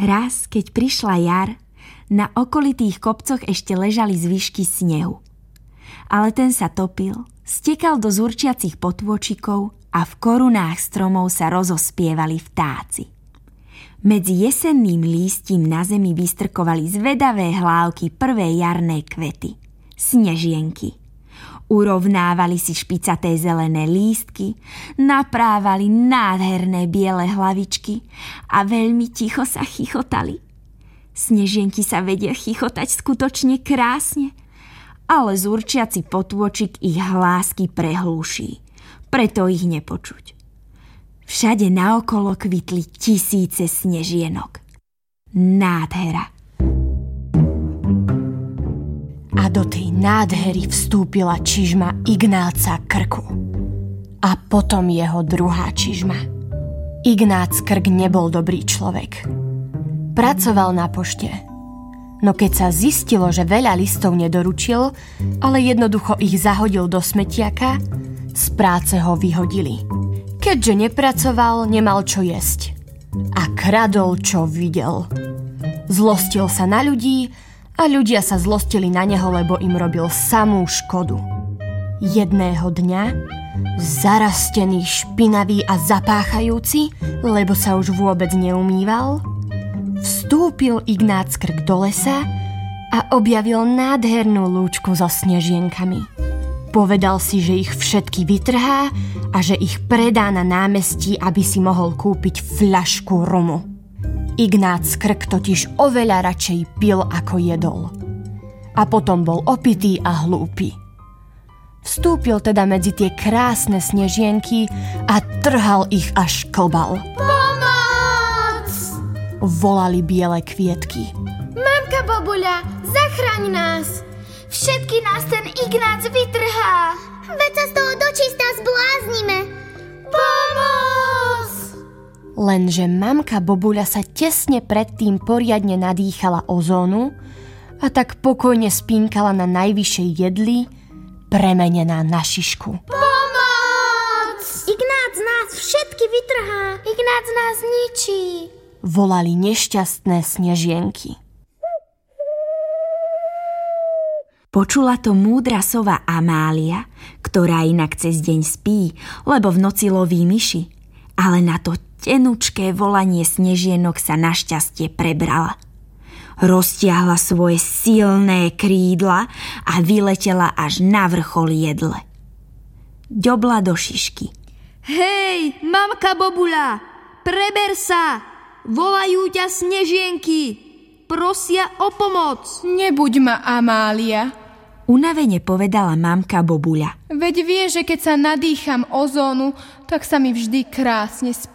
Raz, keď prišla jar, na okolitých kopcoch ešte ležali zvyšky snehu. Ale ten sa topil, stekal do zurčiacich potôčikov a v korunách stromov sa rozospievali vtáci. Medzi jesenným lístím na zemi vystrkovali zvedavé hlávky prvé jarné kvety, snežienky. Urovnávali si špicaté zelené lístky, naprávali nádherné biele hlavičky a veľmi ticho sa chichotali. Snežienky sa vedia chichotať skutočne krásne, ale zurčiaci potôčik ich hlásky prehlúší, preto ich nepočuť. Všade naokolo kvitli tisíce snežienok. Nádhera. A do tej nádhery vstúpila čižma Ignáca Krku. A potom jeho druhá čižma. Ignác Krk nebol dobrý človek. Pracoval na pošte. No keď sa zistilo, že veľa listov nedoručil, ale jednoducho ich zahodil do smetiaka, z práce ho vyhodili. Keďže nepracoval, nemal čo jesť. A kradol, čo videl. Zlostil sa na ľudí a ľudia sa zlostili na neho, lebo im robil samú škodu. Jedného dňa, zarastený, špinavý a zapáchajúci, lebo sa už vôbec neumýval, vstúpil Ignác Krk do lesa a objavil nádhernú lúčku so snežienkami. Povedal si, že ich všetky vytrhá a že ich predá na námestí, aby si mohol kúpiť fľašku rumu. Ignác Krk totiž oveľa radšej pil, ako jedol. A potom bol opitý a hlúpy. Vstúpil teda medzi tie krásne snežienky a trhal ich až klbal. Pomoc! Volali biele kvietky. Mamka Bobuľa, zachraň nás! Všetky nás ten Ignác vytrhá. Veď sa z toho dočista zbláznime. Pomoc! Lenže mamka Bobuľa sa tesne predtým poriadne nadýchala ozónu a tak pokojne spínkala na najvyššej jedli, premenená na šišku. Pomoc! Ignác nás všetky vytrhá. Ignác nás ničí. Volali nešťastné snežienky. Počula to múdra sova Amália, ktorá inak cez deň spí, lebo v noci loví myši. Ale na to tenučké volanie snežienok sa našťastie prebrala. Roztiahla svoje silné krídla a vyletela až na vrchol jedle. Ďobla do šišky. Hej, mamka Bobuľa, preber sa! Volajú ťa snežienky! Prosia o pomoc! Nebuď ma, Amália. Unavene povedala mamka Bobuľa. Veď vie, že keď sa nadýcham ozónu, tak sa mi vždy krásne spí.